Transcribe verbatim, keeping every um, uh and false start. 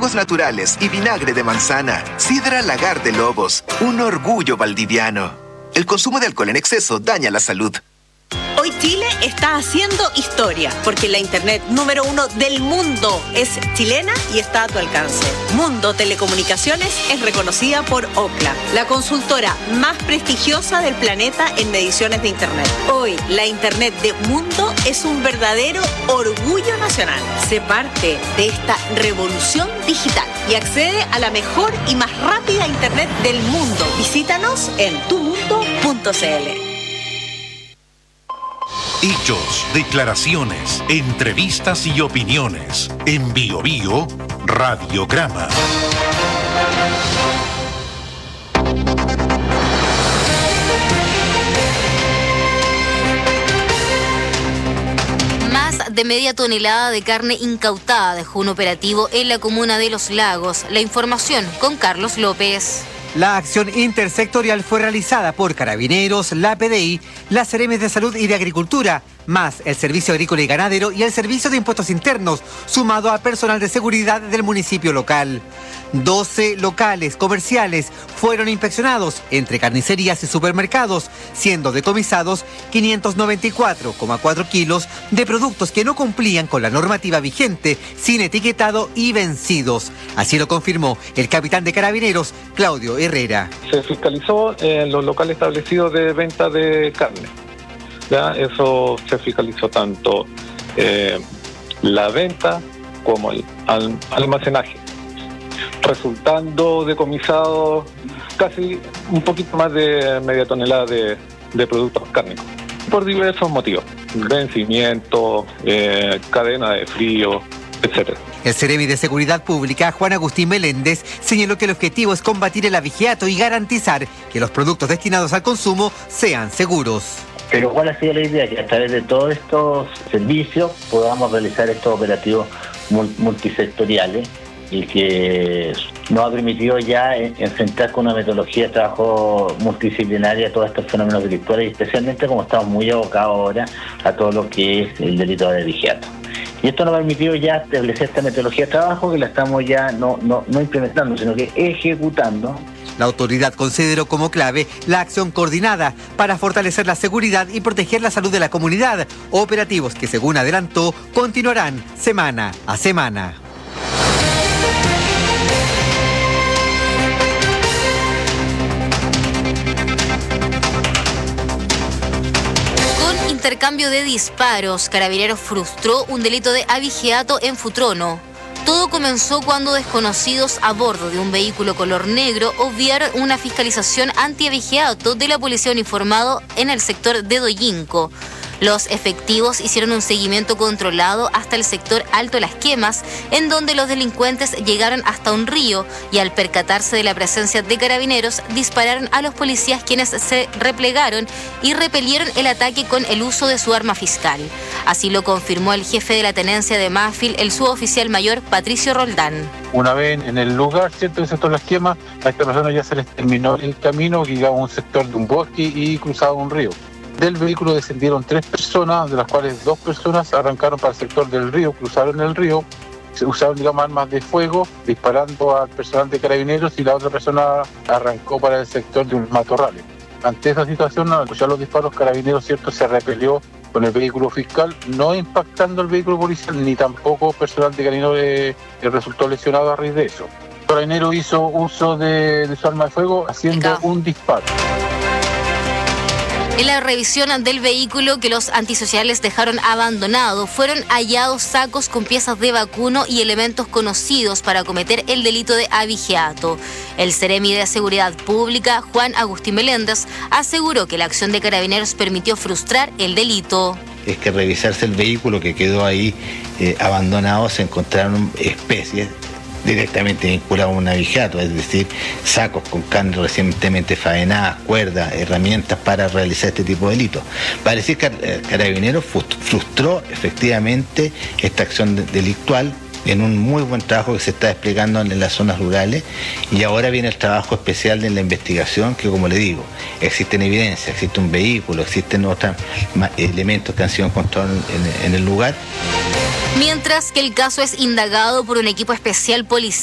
jugos naturales y vinagre de manzana. Sidra Lagar de Lobos, un orgullo valdiviano. El consumo de alcohol en exceso daña la salud. Hoy Chile está haciendo historia, porque la internet número uno del mundo es chilena y está a tu alcance. Mundo Telecomunicaciones es reconocida por Ookla, la consultora más prestigiosa del planeta en mediciones de internet. Hoy, la internet de Mundo es un verdadero orgullo nacional. Sé parte de esta revolución digital y accede a la mejor y más rápida internet del mundo. Visítanos en tu mundo punto c l. Hechos, declaraciones, entrevistas y opiniones. En Bio Bio, Radiograma. Más de media tonelada de carne incautada dejó un operativo en la comuna de Los Lagos. La información con Carlos López. La acción intersectorial fue realizada por Carabineros, la P D I, las Seremes de Salud y de Agricultura, más el Servicio Agrícola y Ganadero y el Servicio de Impuestos Internos, sumado a personal de seguridad del municipio local. doce locales comerciales fueron inspeccionados entre carnicerías y supermercados, siendo decomisados quinientos noventa y cuatro coma cuatro kilos de productos que no cumplían con la normativa vigente, sin etiquetado y vencidos. Así lo confirmó el capitán de Carabineros, Claudio Herrera. Se fiscalizó en los locales establecidos de venta de carne. ¿Ya? Eso se fiscalizó tanto eh, la venta como el al, almacenaje, resultando decomisados casi un poquito más de media tonelada de, de productos cárnicos, por diversos motivos: vencimiento, eh, cadena de frío, etcétera. El Ceremi de Seguridad Pública, Juan Agustín Meléndez, señaló que el objetivo es combatir el abigeato y garantizar que los productos destinados al consumo sean seguros. Pero ¿cuál ha sido la idea? Que a través de todos estos servicios podamos realizar estos operativos multisectoriales y que nos ha permitido ya enfrentar con una metodología de trabajo multidisciplinaria todos estos fenómenos delictuales, y especialmente como estamos muy abocados ahora a todo lo que es el delito de abigeato. Y esto nos ha permitido ya establecer esta metodología de trabajo que la estamos ya no, no, no implementando, sino que ejecutando. La autoridad consideró como clave la acción coordinada para fortalecer la seguridad y proteger la salud de la comunidad. Operativos que, según adelantó, continuarán semana a semana. Con intercambio de disparos, Carabineros frustró un delito de abigeato en Futrono. Todo comenzó cuando desconocidos a bordo de un vehículo color negro obviaron una fiscalización anti-abigeato de la policía uniformado en el sector de Doyinco. Los efectivos hicieron un seguimiento controlado hasta el sector Alto Las Quemas, en donde los delincuentes llegaron hasta un río y, al percatarse de la presencia de carabineros, dispararon a los policías, quienes se replegaron y repelieron el ataque con el uso de su arma fiscal. Así lo confirmó el jefe de la tenencia de Mafil, el suboficial mayor Patricio Roldán. Una vez en el lugar, ¿cierto?, el sector Las Quemas, a esta persona ya se les terminó el camino, que llegaba a un sector de un bosque y cruzaba un río. Del vehículo descendieron tres personas, de las cuales dos personas arrancaron para el sector del río, cruzaron el río, usaron, digamos, armas de fuego, disparando al personal de Carabineros, y la otra persona arrancó para el sector de un matorral. Ante esa situación, al escuchar los disparos, Carabineros, cierto, se repelió con el vehículo fiscal, no impactando el vehículo policial, ni tampoco personal de Carabineros eh, resultó lesionado a raíz de eso. Carabineros hizo uso de, de su arma de fuego haciendo un disparo. En la revisión del vehículo que los antisociales dejaron abandonado, fueron hallados sacos con piezas de vacuno y elementos conocidos para cometer el delito de abigeato. El Ceremi de Seguridad Pública, Juan Agustín Meléndez, aseguró que la acción de Carabineros permitió frustrar el delito. Es que revisarse el vehículo que quedó ahí eh, abandonado, se encontraron especies directamente vinculado a un abigeato, es decir, sacos con carne recientemente faenadas, cuerdas, herramientas para realizar este tipo de delitos. Para decir que Carabineros frustró efectivamente esta acción delictual en un muy buen trabajo que se está desplegando en las zonas rurales, y ahora viene el trabajo especial de la investigación, que, como le digo, existen evidencias, existe un vehículo, existen otros elementos que han sido encontrados en, en el lugar. Mientras que el caso es indagado por un equipo especial policial